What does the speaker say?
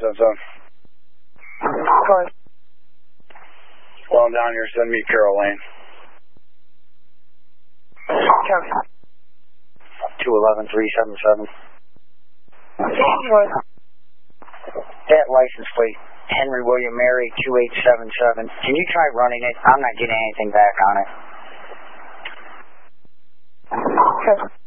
2877. Copy. While I'm down here, send me Carroll Lane. Copy. 211377. Copy. That license plate, Henry William Mary 2877. Can you try running it? I'm not getting anything back on it. Copy.